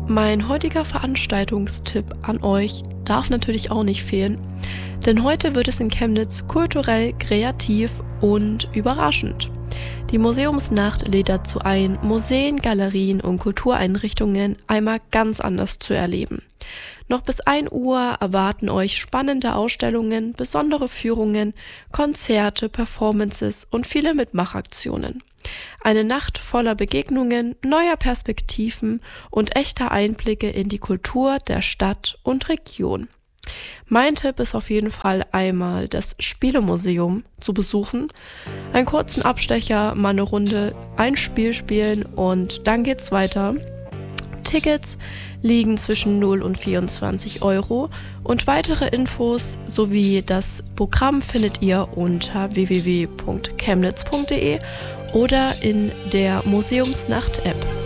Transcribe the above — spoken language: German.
Mein heutiger Veranstaltungstipp an euch darf natürlich auch nicht fehlen, denn heute wird es in Chemnitz kulturell, kreativ und überraschend. Die Museumsnacht lädt dazu ein, Museen, Galerien und Kultureinrichtungen einmal ganz anders zu erleben. Noch bis 1 Uhr erwarten euch spannende Ausstellungen, besondere Führungen, Konzerte, Performances und viele Mitmachaktionen. Eine Nacht voller Begegnungen, neuer Perspektiven und echter Einblicke in die Kultur der Stadt und Region. Mein Tipp ist auf jeden Fall einmal das Spielemuseum zu besuchen, einen kurzen Abstecher, mal eine Runde ein Spiel spielen und dann geht's weiter. Tickets liegen zwischen 0 und 24 Euro und weitere Infos sowie das Programm findet ihr unter www.chemnitz.de oder in der Museumsnacht-App.